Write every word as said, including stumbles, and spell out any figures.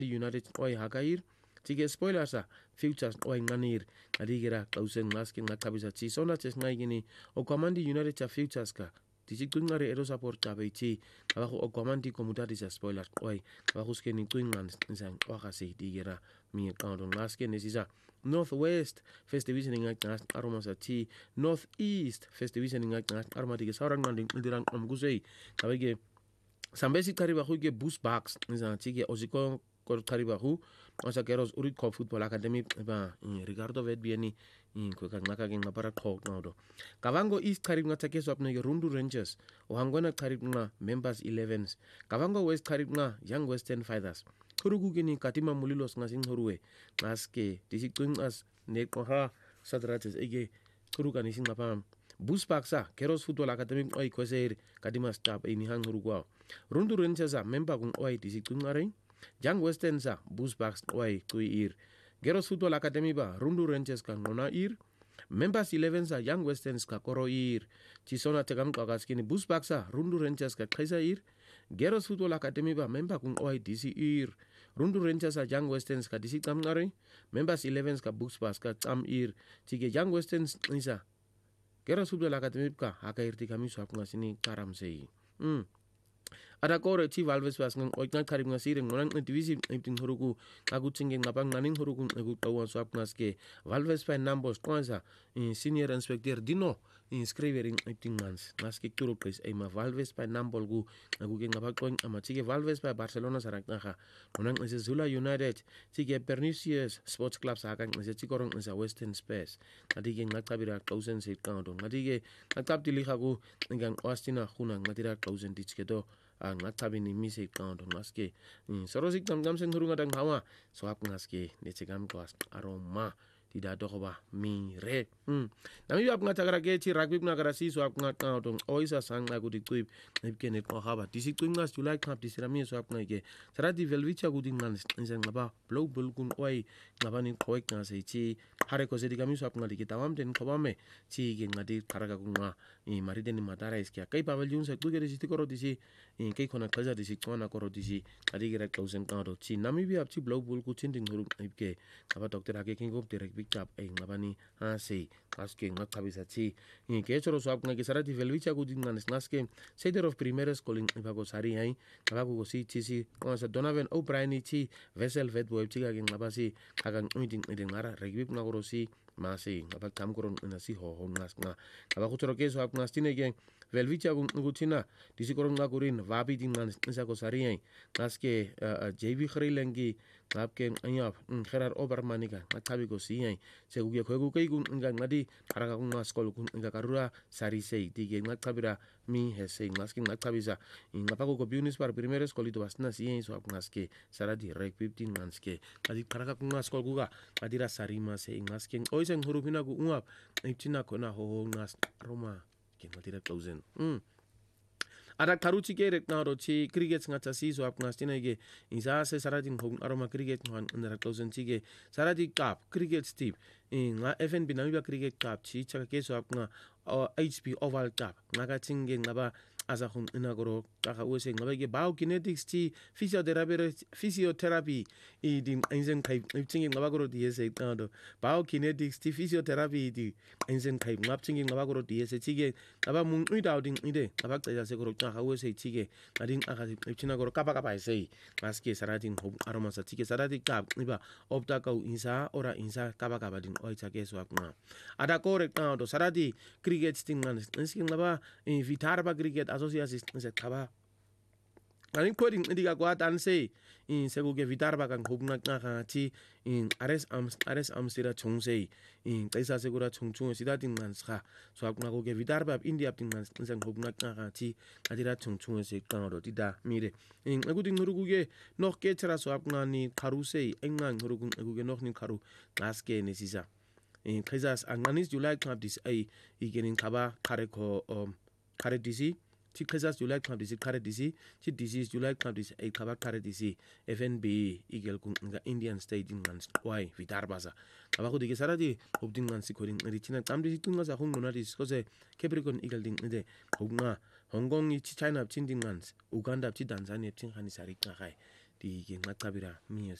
United oi hakair tike spoilers a futures oi nganir adigera klausen ngaskin ngakabisa chi sona ches ngaigini o Kwamandi United cha futures ka tisi kwingare ero support tabechi abajo o Kwamandi komutati cha spoilers oi abajo skeni kwingan nsang wakase digera mi kaundo ngaskin nesisa Northwest First Division ngak aroma sa chi Northeast First Division ngak aroma dige saurang nganding ndiran amgusei kabege Sambesi karibahu ke boost box nisa chike osiko kor karibahu osa keros urit ko football academy ba Ricardo Vedbieni in ko ngaka ke ngapara ko ngodo Kavango East karib nga take swap na Rundu Rangers o hangona karib nga members elevens Kavango West karib nga Young Western Fighters kurugu gini katima mulilos nga singhorwe ngaske disikwing as ne ko ha sadrates ege kuruga ni singapam Boost Boxa, Keros Football Academy oi kweseri kadima staff ini hang hurugwa. Rundu Rangers a member kung oi disi kungare. Young Western sa Boost Box oi kui ir. Keros Football Academy ba Rundu Rangers ka ngona ir. Members eleven sa Young Westerns ka koro ir. Chisona tegam kagaskini Boost Boxa Rundu Rangers ka kaisa ir. Keros Football Academy ba member kung oi disi ir. Rundu Rangers a Young Westerns ka disi kamngare. Members eleven ka Boost Box ka tam ir. Chike Young Westerns isa Keros Football Academy ka hakairti kami swap nga sini karam sei. Mm. Ada kore chi Valves pas ngang oikna karib nga sireng ngonang divisi ipting huruku aku cingeng ngapang naning huruku aku tawan swap nga ske Valves pa nambos kwanza senior inspector Dino inscribering ipting mans ngaske turu place ay ma Valves pa nambol gu aku ke ngapang kong ama chike Valves pa Barcelona sarak nga ngonang isa Zula United chike Pernicious Sports Club sa kang isa chikorong isa Western Space ngadige ngakabira thousand seat count ngadige ngakap tiliha ku ngang Austina khuna ngatira thousand tichke do ang ngatabi ni mise count ngaske sorosik tam tam sen hurunga dang hawa so ap ngaske necegam kwas aroma tidak dokoba mi re hmm nami ap ngatagara ke chi rugby nagara si so ap ngat count oisa sang nagu dikuip nebkene ko haba disik ngas julai kap disirami so ap ngake sarati velvicha guding man sen ngaba blow bulkun oi ngabani koik ngase chi hare ko sedi kami so ap ngadi kitawam den kobame chi ge ngadi karaga kunga i maride ni matara iskia kai pavel jun se kugere si tikoro disi in kai kona kaza disi kona koro disi adi gira klausen karo chi namibi ap chi blow bul ku chinding huruk ibke aba dokter ake kingop direct pick up ai ngabani ha sei aske ngakabisa chi in ke choro so ap ngaki sarati velvicha guding man snaske center of primera schooling ibago sari ai kabago go si chi si konsa Donovan O'Brien chi vessel vet boy chi ga ngabasi kagang meeting meeting ngara regip ngoro si masih ngabak kam koron nasi ho ho ngas nga aba kutoro keso ap ngas tine ge velvicha gung ngutina disi koron ngakurin vabi din ngan nsa ko sari ngas ke J V khrilengi ngap ke anyap kherar obermanika ngatabi ko si ai se guge ko guge gung nga ngadi paraga gung ngas kol gung nga karura sari sei dige ngatabira mi hese ngas ke ngatabisa ngapako ko business par primera escolito basna si ai so ap ngas ke saradi rek fifteen ngas ke kadi paraga gung ngas kol guga kadira sarima se ngas ke oisen hurufina ku uap iptina kona ho ngas roma ke matira thousand mm ada karuchi ke rek na rochi cricket nga chasi so ap ngas tina ge isa se saradi hong aroma cricket ngan ndara thousand chi ge saradi cup cricket steve nga F N B namiba cricket cup chi chaka ke so ap nga H P oval cup nga ka chinge ngaba asa hun inagoro kaka wese ngabe ge biokinetics chi physiotherapy physiotherapy i din enzen kai chinge ngaba goro diese tando biokinetics chi physiotherapy di enzen kai ngap chinge ngaba goro diese chige ngaba mung uidao ding ide ngaba tsa se goro kaka wese chige ngading aka china goro kapa kapa sei maske saratin hom aroma sa chige sarati kap iba opta ka insa ora insa kapa kapa ding oi chake so apna ada correct tando sarati cricket sting man sing ngaba vitarba cricket asociasi se kaba anin coding indiga ko atan sei in segu ge vitarba kan hobna ka chi in ares am ares am sira chungsei in kaisa segura chungchung sida ting man sa so akna ko ge vitarba india ting man sang hobna ka chi adira chungchung se kanoro tida mire in aguding hurugu ge noch ke chara so akna ni karusei engang hurugu agu ge noch ni karu ngaske ni sisa in kaisas anganis july club dis ai igenin kaba kare ko kare disi chi kaisas july club disi kare disi chi disi july club disi ai kaba kare disi F N B igel kun nga Indian State ingan wai vitarbaza kaba ko dige saradi hobding man sikoring richina tam disi tunga sa hung nona dis ko se Capricorn igel ding ide hobnga Hong Kong chi China chin ding man Uganda chi Tanzania chin khani sari ka kai di ke nxa chabira music.